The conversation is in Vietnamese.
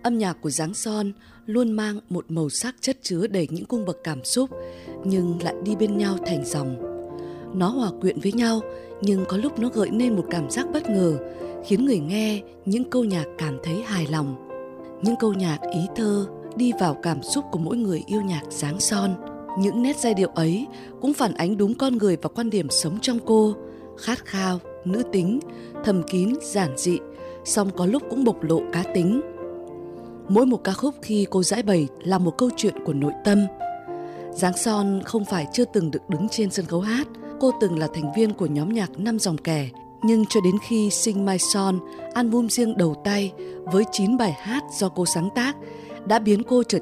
Âm nhạc của Giáng Son luôn mang một màu sắc chất chứa đầy những cung bậc cảm xúc, nhưng lại đi bên nhau thành dòng. Nó hòa quyện với nhau, nhưng có lúc nó gợi nên một cảm giác bất ngờ, khiến người nghe những câu nhạc cảm thấy hài lòng. Những câu nhạc ý thơ đi vào cảm xúc của mỗi người yêu nhạc Giáng Son. Những nét giai điệu ấy cũng phản ánh đúng con người và quan điểm sống trong cô, khát khao, nữ tính, thầm kín, giản dị, song có lúc cũng bộc lộ cá tính. Mỗi một ca khúc khi cô giải bày là một câu chuyện của nội tâm. Giáng Son không phải chưa từng được đứng trên sân khấu hát, cô từng là thành viên của nhóm nhạc Năm Dòng Kẻ, nhưng cho đến khi Sing My Song, album riêng đầu tay với 9 bài hát do cô sáng tác, đã biến cô trở